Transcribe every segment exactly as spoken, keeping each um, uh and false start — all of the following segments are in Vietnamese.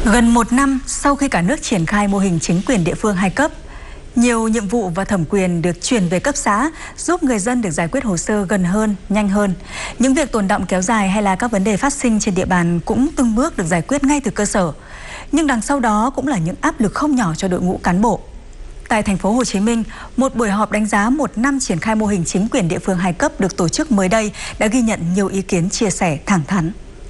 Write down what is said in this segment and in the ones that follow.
Gần một năm sau khi cả nước triển khai mô hình chính quyền địa phương hai cấp, nhiều nhiệm vụ và thẩm quyền được chuyển về cấp xã, giúp người dân được giải quyết hồ sơ gần hơn, nhanh hơn. Những việc tồn đọng kéo dài hay là các vấn đề phát sinh trên địa bàn cũng từng bước được giải quyết ngay từ cơ sở. Nhưng đằng sau đó cũng là những áp lực không nhỏ cho đội ngũ cán bộ. Tại thành phố Hồ Chí Minh, một buổi họp đánh giá một năm triển khai mô hình chính quyền địa phương hai cấp được tổ chức mới đây đã ghi nhận nhiều ý kiến chia sẻ thẳng thắn.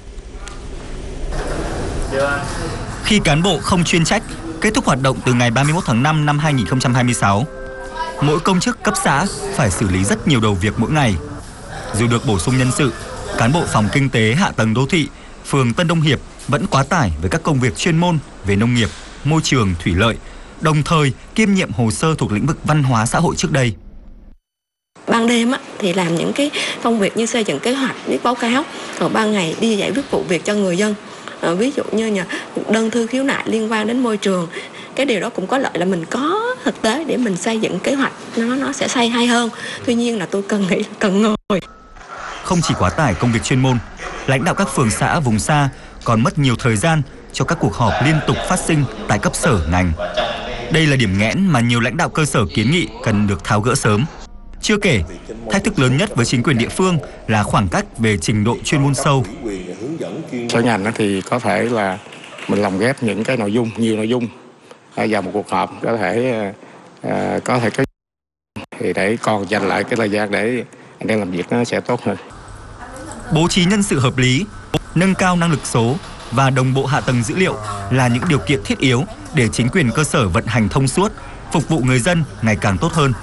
Khi cán bộ không chuyên trách kết thúc hoạt động từ ngày ba mươi mốt tháng năm năm hai nghìn không trăm hai mươi sáu, mỗi công chức cấp xã phải xử lý rất nhiều đầu việc mỗi ngày. Dù được bổ sung nhân sự, cán bộ phòng kinh tế hạ tầng đô thị, phường Tân Đông Hiệp vẫn quá tải với các công việc chuyên môn về nông nghiệp, môi trường, thủy lợi, đồng thời kiêm nhiệm hồ sơ thuộc lĩnh vực văn hóa xã hội trước đây. Ban đêm á, thì làm những cái công việc như xây dựng kế hoạch, viết báo cáo, còn ban ngày đi giải quyết vụ việc cho người dân. À, ví dụ như nhà đơn thư khiếu nại liên quan đến môi trường, cái điều đó cũng có lợi là mình có thực tế để mình xây dựng kế hoạch nó nó sẽ xây hay hơn. Tuy nhiên là tôi cần nghĩ cần ngồi. Không chỉ quá tải công việc chuyên môn, lãnh đạo các phường xã vùng xa còn mất nhiều thời gian cho các cuộc họp liên tục phát sinh tại cấp sở ngành. Đây là điểm nghẽn mà nhiều lãnh đạo cơ sở kiến nghị cần được tháo gỡ sớm. Chưa kể, thách thức lớn nhất với chính quyền địa phương là khoảng cách về trình độ chuyên môn sâu. Sở ngành thì có thể là mình lồng ghép những cái nội dung, nhiều nội dung vào một cuộc họp, có thể có thể cái thì để còn dành lại cái thời gian để anh em làm việc nó sẽ tốt hơn. Bố trí nhân sự hợp lý, nâng cao năng lực số và đồng bộ hạ tầng dữ liệu là những điều kiện thiết yếu để chính quyền cơ sở vận hành thông suốt, phục vụ người dân ngày càng tốt hơn.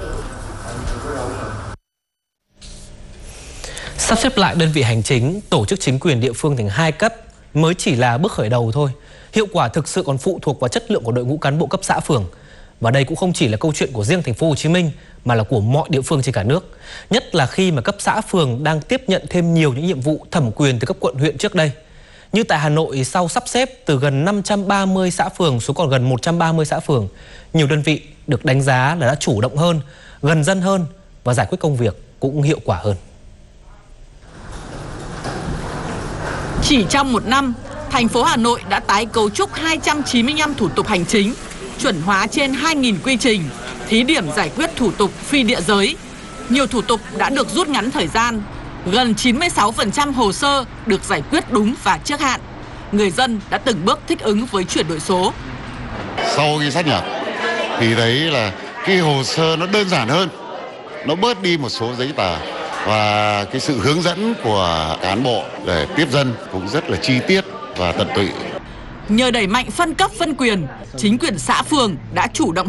Sắp xếp lại đơn vị hành chính, tổ chức chính quyền địa phương thành hai cấp mới chỉ là bước khởi đầu thôi. Hiệu quả thực sự còn phụ thuộc vào chất lượng của đội ngũ cán bộ cấp xã phường. Và đây cũng không chỉ là câu chuyện của riêng thành phố Hồ Chí Minh mà là của mọi địa phương trên cả nước. Nhất là khi mà cấp xã phường đang tiếp nhận thêm nhiều những nhiệm vụ thẩm quyền từ cấp quận huyện trước đây. Như tại Hà Nội, sau sắp xếp từ gần năm trăm ba mươi xã phường xuống còn gần một trăm ba mươi xã phường, nhiều đơn vị được đánh giá là đã chủ động hơn, gần dân hơn và giải quyết công việc cũng hiệu quả hơn. Chỉ trong một năm, thành phố Hà Nội đã tái cấu trúc hai trăm chín mươi lăm thủ tục hành chính, chuẩn hóa trên hai nghìn quy trình, thí điểm giải quyết thủ tục phi địa giới. Nhiều thủ tục đã được rút ngắn thời gian, gần chín mươi sáu phần trăm hồ sơ được giải quyết đúng và trước hạn. Người dân đã từng bước thích ứng với chuyển đổi số. Sau khi sáp nhập thì đấy là cái hồ sơ nó đơn giản hơn, nó bớt đi một số giấy tờ. Và cái sự hướng dẫn của cán bộ để tiếp dân cũng rất là chi tiết và tận tụy. Nhờ đẩy mạnh phân cấp phân quyền, chính quyền xã phường đã chủ động